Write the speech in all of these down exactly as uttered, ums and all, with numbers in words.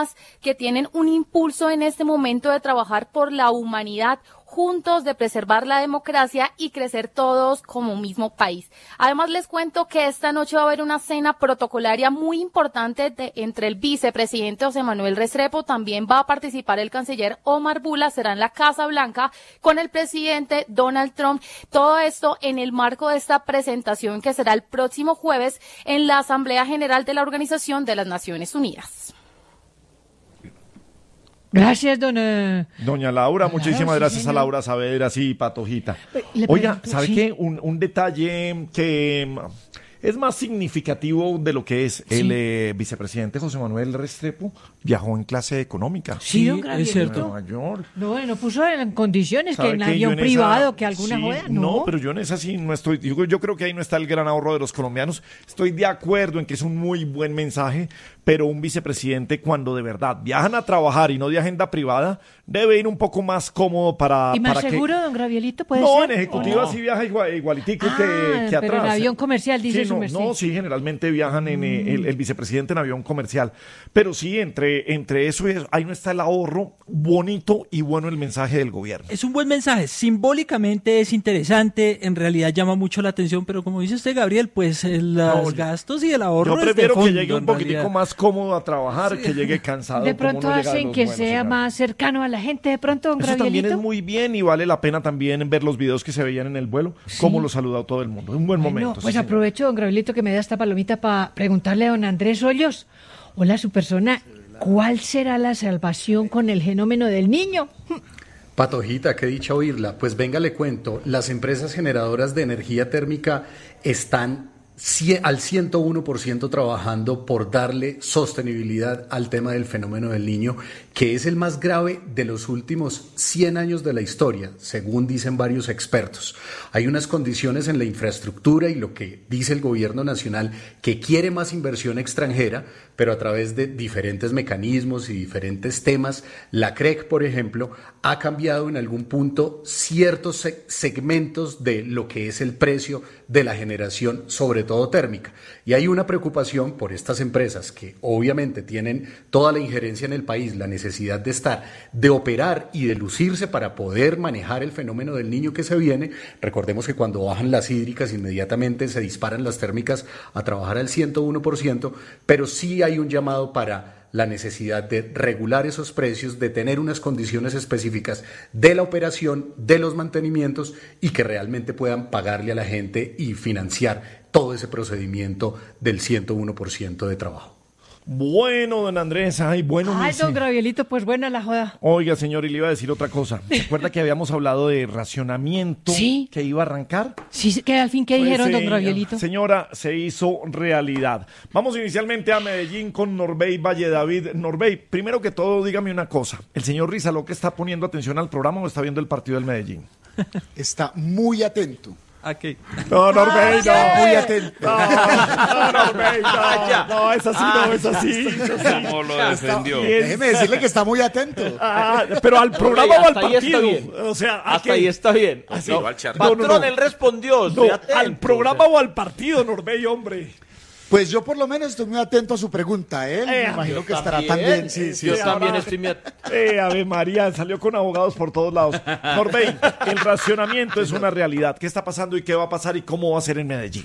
que tienen un impulso en este momento de trabajar por la humanidad juntos, de preservar la democracia y crecer todos como un mismo país. Además, les cuento que esta noche va a haber una cena protocolaria muy importante de, entre el vicepresidente José Manuel Restrepo, también va a participar el canciller Omar Bula, será en la Casa Blanca con el presidente Donald Trump. Todo esto en el marco de esta presentación que será el próximo jueves en la Asamblea General de la Organización de las Naciones Unidas. Gracias, dona... Doña Laura, Claro, muchísimas sí, gracias señor. a Laura Saavedra, sí, Patojita. Le Oiga, pregunto, ¿sabe sí. qué? Un, un detalle que es más significativo de lo que es Sí. el eh, vicepresidente José Manuel Restrepo, viajó en clase económica. Sí, don Sí, Gabrielito. es cierto. Nueva York. No, no puso en condiciones que ¿Sabe en qué? Yo avión en esa- privado, que alguna sí, joda, no. pero yo en esa sí no estoy. Yo, yo creo que ahí no está el gran ahorro de los colombianos. Estoy de acuerdo en que es un muy buen mensaje, pero un vicepresidente, cuando de verdad viajan a trabajar y no de agenda privada, debe ir un poco más cómodo para. ¿Y más para seguro, que... don Gabrielito, puede No, ser? en ejecutiva ¿O no? sí viaja igual, igualitico Ah, que, que pero atrás. en avión comercial, dice Sí, su no, merced. no, sí, generalmente viajan en eh, el, el vicepresidente en avión comercial. Pero sí, entre, entre eso y eso, ahí no está el ahorro bonito y bueno el mensaje del gobierno. Es un buen mensaje, simbólicamente es interesante, en realidad llama mucho la atención, pero como dice usted, Gabriel, pues eh, los No, yo- gastos y el ahorro Yo es de prefiero que fondo, llegue un en poquitico realidad. más cómodo a trabajar, que llegue cansado. De como pronto uno llega de hacen los que buenos, sea oiga. más cercano a la gente, de pronto, don Eso Gabrielito. también es muy bien y vale la pena también ver los videos que se veían en el vuelo, cómo lo saludó todo el mundo. Un buen Bueno, momento. pues sí, señor. aprovecho, don Gabrielito, que me da esta palomita para preguntarle a don Andrés Hoyos. Hola, su persona, ¿cuál será la salvación con el genómeno del niño? Patojita, qué dicha oírla. Pues venga, le cuento, las empresas generadoras de energía térmica están cie- al ciento uno por ciento trabajando por darle sostenibilidad al tema del fenómeno del niño, que es el más grave de los últimos cien años de la historia, según dicen varios expertos. Hay unas condiciones en la infraestructura y lo que dice el gobierno nacional, que quiere más inversión extranjera, pero a través de diferentes mecanismos y diferentes temas. La C R E C, por ejemplo, ha cambiado en algún punto ciertos seg- segmentos de lo que es el precio de la generación, sobre todo térmica. Y hay una preocupación por estas empresas que obviamente tienen toda la injerencia en el país, la necesidad de estar, de operar y de lucirse para poder manejar el fenómeno del niño que se viene. Recordemos que cuando bajan las hídricas inmediatamente se disparan las térmicas a trabajar al ciento uno por ciento, pero sí hay un llamado para la necesidad de regular esos precios, de tener unas condiciones específicas de la operación, de los mantenimientos y que realmente puedan pagarle a la gente y financiar todo ese procedimiento del ciento uno por ciento de trabajo. Bueno, don Andrés, ay, bueno. Ay, dice. don Gabrielito, pues buena la joda. Oiga, señor, y le iba a decir otra cosa. ¿Se acuerda que habíamos hablado de racionamiento Sí. que iba a arrancar? Sí, que al fin, ¿qué Pues, dijeron, don eh, Gabrielito? Señora, se hizo realidad. Vamos inicialmente a Medellín con Norbey Valle David. Norbey, primero que todo, dígame una cosa. ¿El señor Rizaloque está poniendo atención al programa o está viendo el partido del Medellín? Está muy atento. Aquí. No, Norbey, no. Muy atento. No, no, Norbey, no. No, es así, no, es así. es así. ¿Cómo lo defendió? Bien. Déjeme decirle que está muy atento. Ah, pero al programa o al hasta ahí está partido. bien. O sea, ¿a Hasta qué? ahí está bien. Así. No, va al charco. No, no, Patrón, no. él respondió. No, estoy atento, al programa o sea. o al partido, Norbey, hombre. Pues yo por lo menos estoy muy atento a su pregunta. Él Eh, me imagino Yo que estará también, también. Sí, sí. Yo sí. también ahora- estoy muy atento. Eh, Ave María, salió con abogados por todos lados. Norbey, el racionamiento es una realidad. ¿Qué está pasando y qué va a pasar y cómo va a ser en Medellín?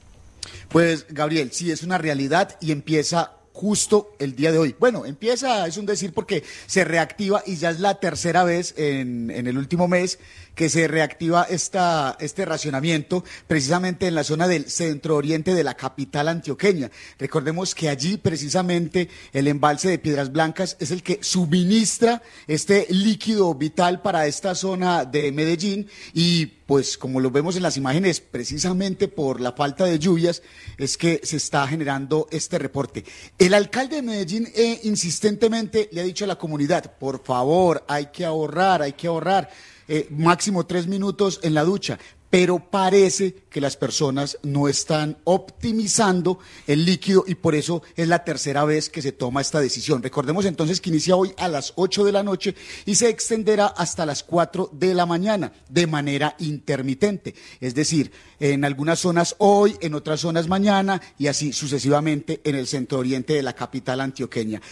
Pues Gabriel, sí es una realidad y empieza justo el día de hoy. Bueno, empieza, es un decir porque se reactiva y ya es la tercera vez en, en el último mes que se reactiva esta, este racionamiento precisamente en la zona del centro oriente de la capital antioqueña. Recordemos que allí precisamente el embalse de Piedras Blancas es el que suministra este líquido vital para esta zona de Medellín y pues como lo vemos en las imágenes, precisamente por la falta de lluvias es que se está generando este reporte. El alcalde de Medellín eh, insistentemente le ha dicho a la comunidad, por favor, hay que ahorrar, hay que ahorrar. Eh, máximo tres minutos en la ducha, pero parece que las personas no están optimizando el líquido y por eso es la tercera vez que se toma esta decisión. Recordemos entonces que inicia hoy a las ocho de la noche y se extenderá hasta las cuatro de la mañana de manera intermitente, es decir, en algunas zonas hoy, en otras zonas mañana y así sucesivamente en el centro oriente de la capital antioqueña.